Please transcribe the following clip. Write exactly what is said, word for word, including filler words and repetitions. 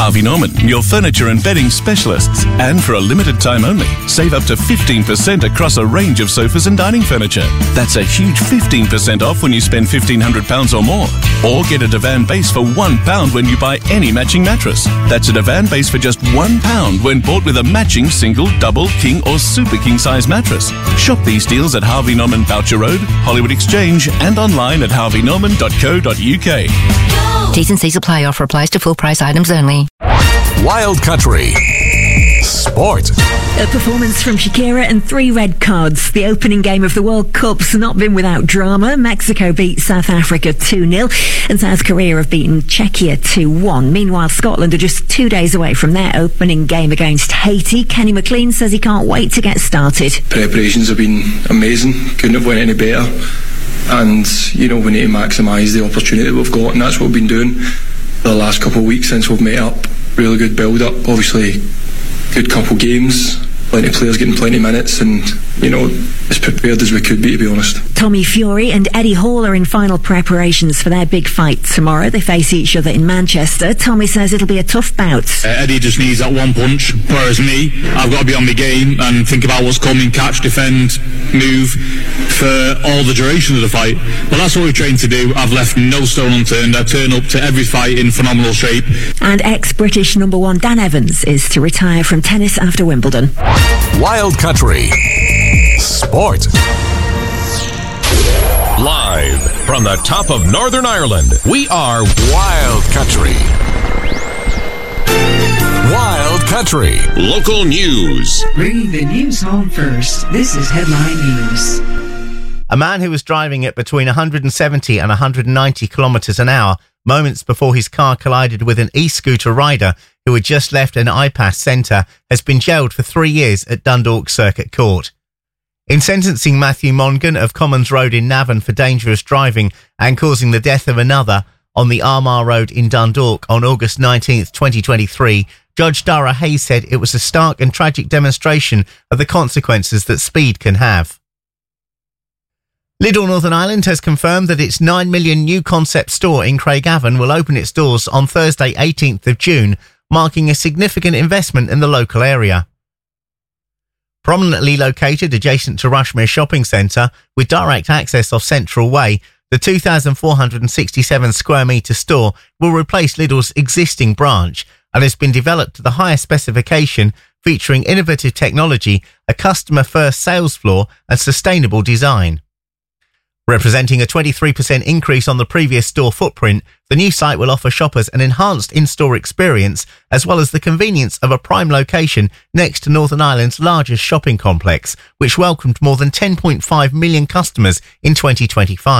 Harvey Norman, your furniture and bedding specialists. And for a limited time only, save up to fifteen percent across a range of sofas and dining furniture. That's a huge fifteen percent off when you spend fifteen hundred pounds or more. Or get a divan base for one pound when you buy any matching mattress. That's a divan base for just one pound when bought with a matching single, double, king or super king size mattress. Shop these deals at Harvey Norman Boucher Road, Hollywood Exchange and online at harvey norman dot co dot uk. T's and C's apply. Offer applies to full price items only. Wild Country Sport. A performance from Shakira and three red cards. The opening game of the World Cup's not been without drama. Mexico beat South Africa two nil and South Korea have beaten Czechia two one. Meanwhile, Scotland are just two days away from their opening game against Haiti. Kenny McLean says he can't wait to get started. Preparations have been amazing. Couldn't have went any better. And, you know, we need to maximise the opportunity we've got, and that's what we've been doing for the last couple of weeks since we've made up. Really good build-up, obviously good couple games, plenty of players getting plenty of minutes, and, you know, as prepared as we could be, to be honest. Tommy Fury and Eddie Hall are in final preparations for their big fight tomorrow. They face each other in Manchester. Tommy says it'll be a tough bout. Uh, Eddie just needs that one punch, whereas me, I've got to be on my game and think about what's coming, catch, defend, move for all the duration of the fight. Well, that's what we've trained to do. I've left no stone unturned. I turn up to every fight in phenomenal shape. And ex-British number one Dan Evans is to retire from tennis after Wimbledon. Wild Country Sport. Live from the top of Northern Ireland, we are Wild Country. Wild Country. Local news. Bringing the news home first. This is Headline News. A man who was driving at between one hundred seventy and one hundred ninety kilometres an hour moments before his car collided with an e-scooter rider who had just left an iPass centre has been jailed for three years at Dundalk Circuit Court. In sentencing Matthew Mongan of Commons Road in Navan for dangerous driving and causing the death of another on the Armagh Road in Dundalk on August nineteenth, twenty twenty-three, Judge Dara Hayes said it was a stark and tragic demonstration of the consequences that speed can have. Lidl Northern Ireland has confirmed that its nine million new concept store in Craigavon will open its doors on Thursday eighteenth of June, marking a significant investment in the local area. Prominently located adjacent to Rushmere Shopping Centre with direct access off Central Way, the two thousand four hundred sixty-seven square metre store will replace Lidl's existing branch and has been developed to the highest specification, featuring innovative technology, a customer-first sales floor and sustainable design. Representing a twenty-three percent increase on the previous store footprint, the new site will offer shoppers an enhanced in-store experience as well as the convenience of a prime location next to Northern Ireland's largest shopping complex, which welcomed more than ten point five million customers in twenty twenty-five.